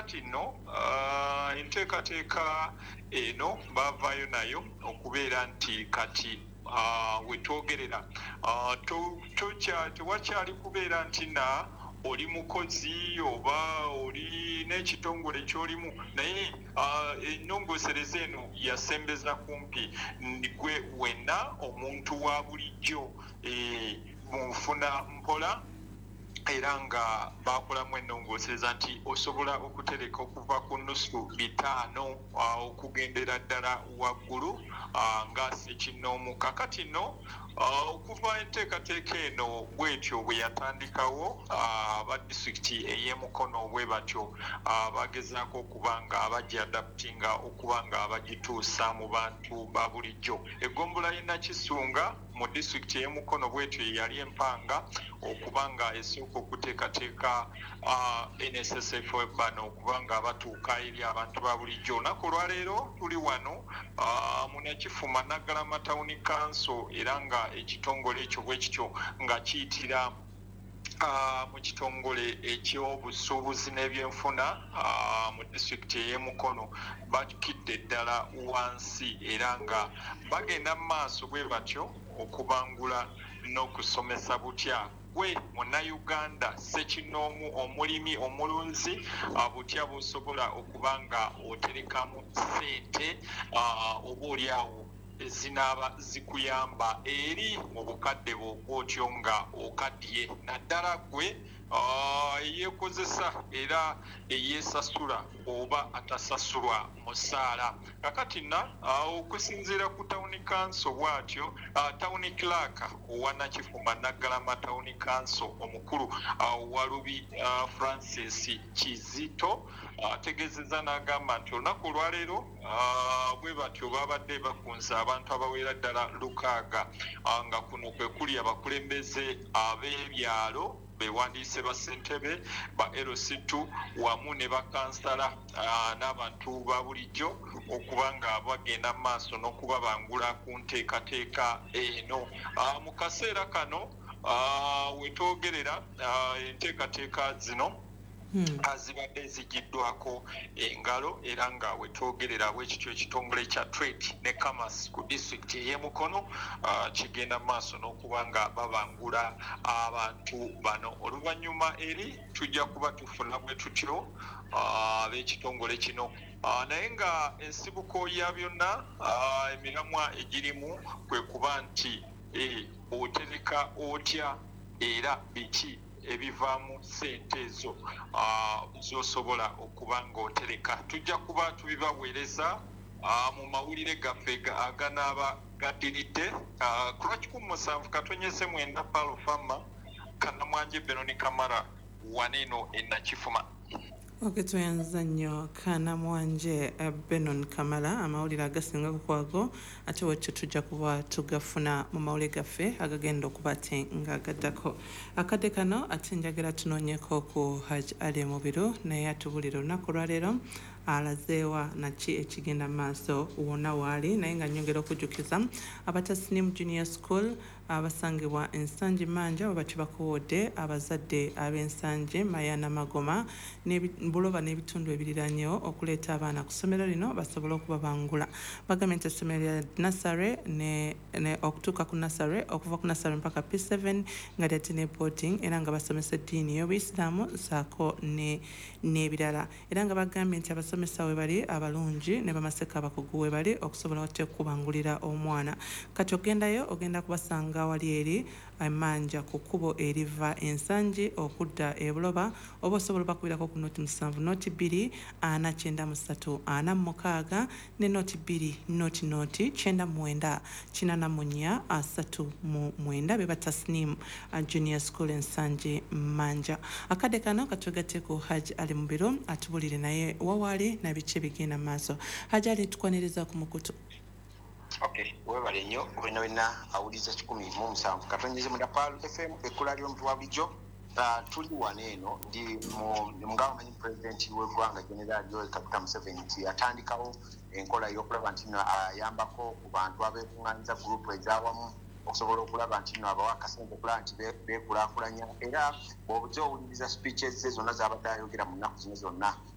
kakati nno enteekateeka eno baavaayo nayo okubeera nti kati wetwogerera tewakyali kubeera nti na oli mukozi oba oli n'ekitongole ky'olimu naye ennongoosereza eno yasembeza kumpi gwe wenna omuntu wa bulijjo munfuna mpola era nga bakolamu ennongoosereza nti osobola okutereka okuva ku nnusu 5 okugendera ddala waggulu nga sekinnoomu. Kakati nno okuva enteekateeka eno bwetyo bwe yatandikawo aba disitulikiti ey'e Mukono bwe batyo bagezaako okuba nga bagyadaputinga okuba nga bagituusa mu bantu ba bulijjo. Eggombolola y'e Nakisunga mu disitulikiti ey'e Mukono bwetyo yali empanga okuba nga esooka okuteekateeka NSSF bano okuba nga batuuka eri abantu ba bulijjo. Olunaku olwaleero tuli wano mu Nakifuma Naggalama Town Council era nga ekitongole ekyo bwe kityo nga kiyitira mu kitongole eky'obusuubuzi n'ebyenfuna mu disitulikiti ey'e Mukono bakidde ddala wansi era nga bagenda mu maaso bwe batyo okubangula n'okusomesa butya gwe munnayuganda ssekinnoomu omulimi omulunzi butya bw'osobola okuba nga oterekamu ssente oba oliawo ezinaaba zikuyamba eri mu bukadde bw'otyo nga okaddiye naddala gwe eyeekozesa era eyeesasula oba atasasulwa musaala. Kakati nna okusinziira ku tawuni kanso bw'atyo tawuni clerk owa Nakifuma Naggalama Town Council omukulu Walubi Francis Kizito ategeezezza n'agamba nti olunaku olwaleero bwe batyo babadde bakunze abantu abawera ddala 600 nga kuno kwe kuli abakulembeze ab'ebyalo bewandiise ba ssentebe ba LC2 wamu ne bakansala n'abantu ba bulijjo okuba nga bagenda mu maaso n'okubabangula ku nteekateeka eno. Mu kaseera kano wetwogerera enteekateeka zino zibadde zigiddwako engalo era nga wetwogerera bwekityo ekitongole kya trade ne commerce ku disitulikiti ey'e Mukono kigenda mu maaso n'okuba nga babangula abantu bano. Oluvannyuma eri tujja kuba tufuna bwe tutyo ab'ekitongole kino naye nga ensibuko ya byonna emiramwa egirimu kwe kuba nti otereka otya era biki ebivaamu ssente ezo zosobola okuba ng'otereka. Tujja kuba tubibaweereza mu mawulire gaffe aganaaba gaddiridde ku lwa 17/9 Palo Farmer Kannamwanje Benoni Kamara waneeno e Nakifuma. Tuyanza nnyo Kannamwanje Benon Kamala amawulire agasinga kukwago ate wekyo tujja kuba tugafuna mu mawulire gaffe agagenda okuba ate ng'agaddako. Akadde kano ate njagala tunoonyeko ku Hajj Ali Mubiru naye atubulira olunaku lwaleero alazeewa naki ekigenda maaso wonna waali naye nga nnyongera okujjukiza abatasinimu junior school abasangibwa Ensanje Manja bwe bakuwodde abazadde ab'Ensanje Mayana Magoma Buloba n'ebitundu ebiriranyewo okuleeta abaana ku ssomero lino basobole okubabangula. Bagambye nti essomero lya Nasare ne okutuuka ku Nasare okuva ku Nasare mpaka P7 nga lyate ne boarding era nga basomesa eddiini y'Obuyisiraamu saako n'ebirala era nga bagambye nti abasomesa we bali abalungi ne bamaseka abakugu we bali okusobola okubangulira omwana. Kati ogendayo ogenda kubasanga wali eri Manja ku kkubo eriva Ensanje okudda e Buloba oba osobola bakubirako ku noti 7 noti 2 493 46 ne noti 2 noti 99 84 39 be batasnimu junior school Ensanje Manja. Akadde kano katugate ku Hajj Ali Mubiru atubulire naye wawaali na bice bigenda maaso. Hajj Ali tukwaniriza ku mukutu. Okay, webale nnyo wenna awuliza 107 katonyeze mu Dapalo FM ekkula ly'omuntu wa bulijjo. Tuli waneeno ndi mugamba manyi president w'eggwanga General Joel Kaguta Museveni yatandikawo enkola y'okulaba nti ayambako ku bantu abeekuŋŋaanyiza gurupu ez'awamu okusobola okulaba nti abawa akasente okulaba nti beekulaakulanya era bw'obujja owuliriza speeches ze zonna z'abadde ayogera mu nnaku zino zonna